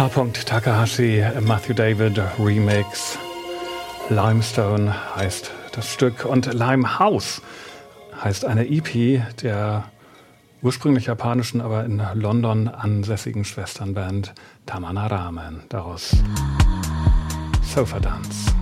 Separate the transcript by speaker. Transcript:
Speaker 1: H. Takahashi, Matthew David Remix. Limestone heißt das Stück und Limehouse heißt eine EP der ursprünglich japanischen, aber in London ansässigen Schwesternband Tamana Ramen. Daraus Sofa Dance.